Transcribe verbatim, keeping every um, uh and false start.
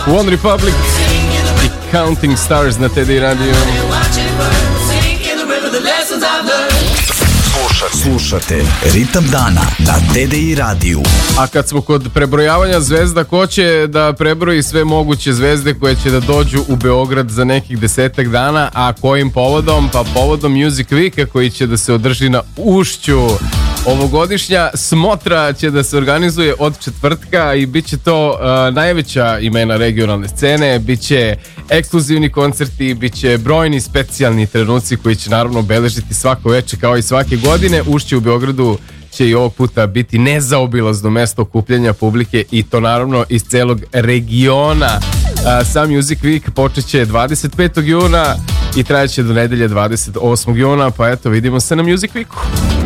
One Republic i Counting Stars na T D I Radio. Slušate Ritam dana na T D I radiju. A kad smo kod prebrojavanja zvezda, ko će da prebroji sve moguće zvezde koje će da dođu u Beograd za nekih desetak dana, a kojim povodom? Pa povodom Music Weeka koji će da se održi na Ušću. Ovogodišnja smotra će da se organizuje od četvrtka i bit će to uh, najveća imena regionalne scene, bit će ekskluzivni koncerti, bit će brojni specijalni trenuci koji će naravno obeležiti svako veče kao i svake godine. Ušće u Beogradu će i ovog puta biti nezaobilazno mesto okupljanja publike i to naravno iz celog regiona. Uh, sam Music Week počet će dvadeset petog juna i trajaće do nedelje dvadeset osmog juna, pa eto, vidimo se na Music Weeku.